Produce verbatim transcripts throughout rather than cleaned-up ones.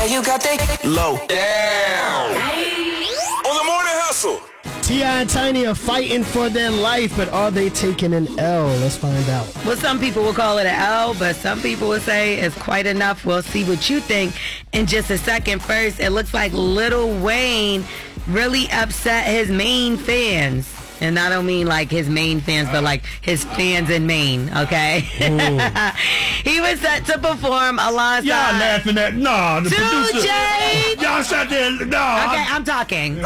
you got that low down. On the Morning Hustle. T I and Tiny are fighting for their life, but are they taking an L? Let's find out. Well, some people will call it an L, but some people will say it's quite enough. We'll see what you think in just a second. First, it looks like Lil Wayne really upset his main fans. And I don't mean like his main fans, but like his fans in Maine, okay? He was set to perform alongside... Y'all laughing at... Nah, the Two producer... Chainz! Y'all sat there... Nah. Okay, I'm talking.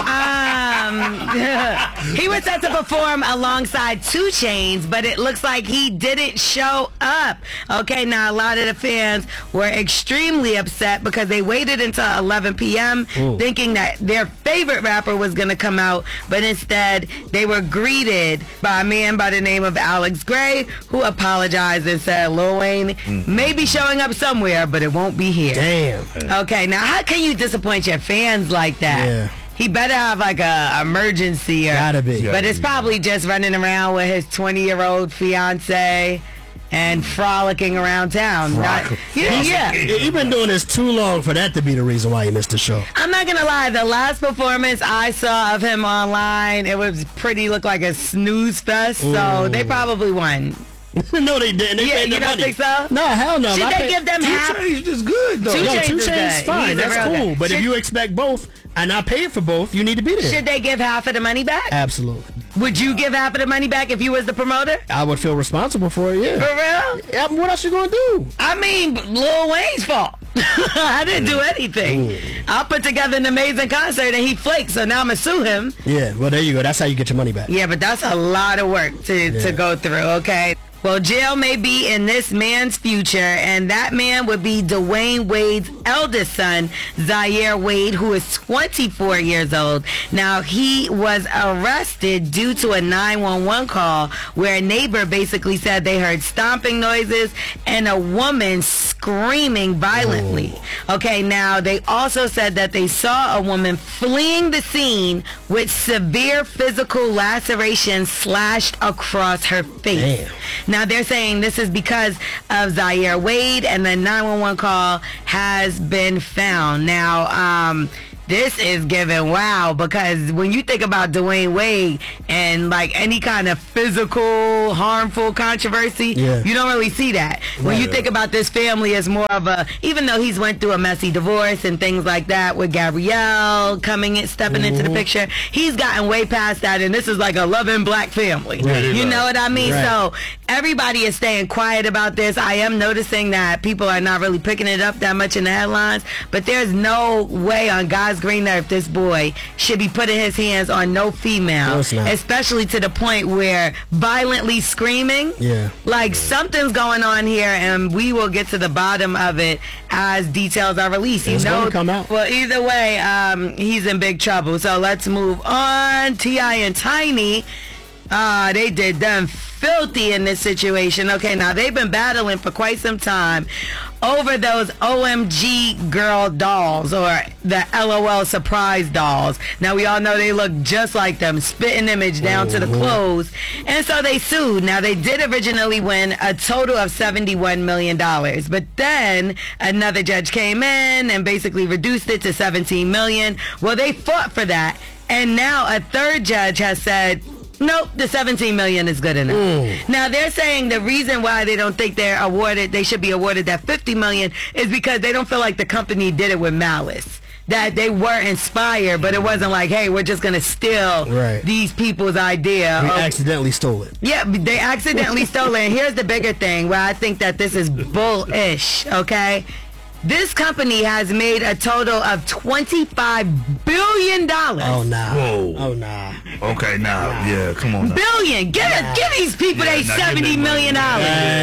um, he was set to perform alongside Two Chainz, but it looks like he didn't show up. Okay, now a lot of the fans were extremely upset because they waited until eleven p.m. Ooh. Thinking that their favorite rapper was going to come out, but instead... they were greeted by a man by the name of Alex Gray, who apologized and said Lil Wayne mm-hmm. may be showing up somewhere, but it won't be here. Damn. Okay, now how can you disappoint your fans like that? Yeah. He better have like a emergency. Or, Gotta be. But it's probably just running around with his twenty-year-old fiance and frolicking around town. Not, yeah, yeah. You've been doing this too long for that to be the reason why you missed the show. I'm not gonna lie, the last performance I saw of him online, it was pretty, looked like a snooze fest, so Ooh. They probably won. No, they didn't. They yeah, paid you don't money. think so? No, hell no. Should I they pay, give them two half? Two Chainz is good, though. Two no, Chainz Two is Chainz is fine. He's That's cool. good. But should, if you expect both, and I paid for both, you need to be there. Should they give half of the money back? Absolutely. Would you give half of the money back if you was the promoter? I would feel responsible for it, yeah. For real? Yeah, what else you gonna do? I mean, Lil Wayne's fault. I didn't do anything. Ooh. I put together an amazing concert and he flaked, so now I'm gonna sue him. Yeah, well, there you go. That's how you get your money back. Yeah, but that's a lot of work to, yeah. to go through, okay? Well, jail may be in this man's future, and that man would be Dwayne Wade's eldest son, Zaire Wade, who is twenty-four years old. Now, he was arrested due to a nine one one call where a neighbor basically said they heard stomping noises and a woman screaming violently. Oh. Okay, now, they also said that they saw a woman fleeing the scene with severe physical lacerations slashed across her face. Damn. Now, they're saying this is because of Zaire Wade, and the nine one one call has been found. Now, um, this is giving wow, because when you think about Dwayne Wade and like any kind of physical, harmful controversy, yeah. you don't really see that. When right. you think about this family as more of a, even though he's went through a messy divorce and things like that with Gabrielle coming in, stepping mm-hmm. into the picture, he's gotten way past that, and this is like a loving black family. Right. You know what I mean? Right. So everybody is staying quiet about this. I am noticing that people are not really picking it up that much in the headlines, but there's no way on God's green earth this boy should be putting his hands on no female, especially to the point where violently screaming. Yeah, like something's going on here, and we will get to the bottom of it as details are released. It's you know, gonna come out. Well, either way, um, he's in big trouble. So let's move on. T I and Tiny, uh, they did them filthy in this situation. Okay, now they've been battling for quite some time over those O M G girl dolls, or the L O L surprise dolls. Now we all know they look just like them, spitting image down to the clothes, and so they sued. Now they did originally win a total of seventy-one million dollars, but then another judge came in and basically reduced it to seventeen million dollars. Well, they fought for that, and now a third judge has said, nope, the seventeen million dollars is good enough. Mm. Now, they're saying the reason why they don't think they're awarded, they should be awarded that fifty million dollars is because they don't feel like the company did it with malice. That they were inspired, but it wasn't like, hey, we're just going to steal right. these people's idea. We of, accidentally stole it. Yeah, they accidentally stole it. And here's the bigger thing where I think that this is bullish, okay? This company has made a total of twenty-five billion dollars. Oh, nah. Whoa. Oh, nah. Okay, nah. nah. Yeah, come on now. Billion. Give, nah. give these people yeah, they seventy million dollars.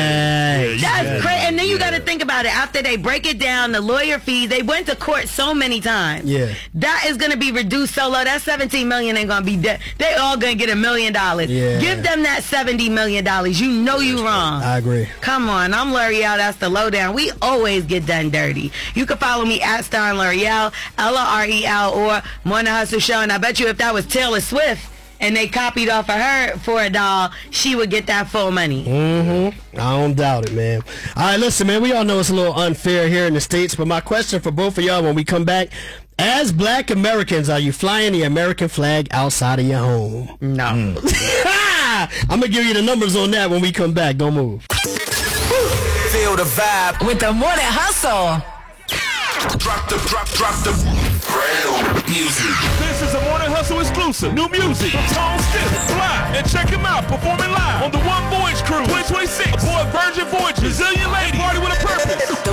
Hey, That's crazy. And then you yeah. got to think about it. After they break it down, the lawyer fees, they went to court so many times. Yeah. That is going to be reduced so low. That seventeen million dollars ain't going to be dead. They all going to get a million dollars. Yeah. Give them that seventy million dollars. You know you wrong. I agree. Come on. I'm L'Oreal. That's the lowdown. We always get done dirty. You can follow me at Stein L'Oreal, L O R E L, or Morning Hustle Show. And I bet you if that was Taylor Swift and they copied off of her for a doll, she would get that full money. Mm-hmm. I don't doubt it, man. All right, listen, man, we all know it's a little unfair here in the States, but my question for both of y'all when we come back, as black Americans, are you flying the American flag outside of your home? No. Mm. I'm going to give you the numbers on that when we come back. Don't move. Feel the vibe With the Morning Hustle. Drop the, drop, drop the brand new music. This is a Morning Hustle exclusive. New music from Tone Stiff, Fly, and check him out performing live on the One Voyage Crew twenty twenty-six. Aboard Virgin Voyage, Resilient Lady, Party with a Purpose.